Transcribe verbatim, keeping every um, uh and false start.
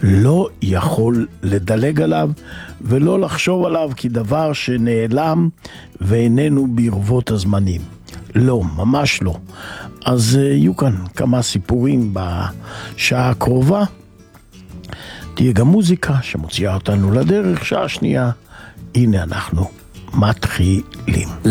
לא יכול לדלג עליו ולא לחשוב עליו כדבר שנעלם ואיננו ברבות הזמנים. לא, ממש לא. אז יהיו כאן כמה סיפורים בשעה הקרובה. תהיה גם מוזיקה שמוציאה אותנו לדרך. שעה שנייה, הנה אנחנו מתחילים.